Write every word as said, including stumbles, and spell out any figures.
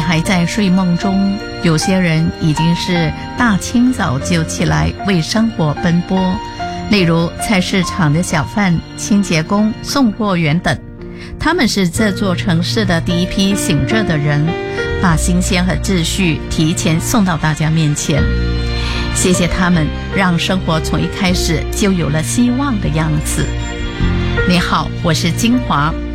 还在睡梦中，有些人已经是大清早就起来为生活奔波，例如菜市场的小贩、清洁工、送货员等。他们是这座城市的第一批醒着的人，把新鲜和秩序提前送到大家面前。谢谢他们，让生活从一开始就有了希望的样子。你好，我是金华。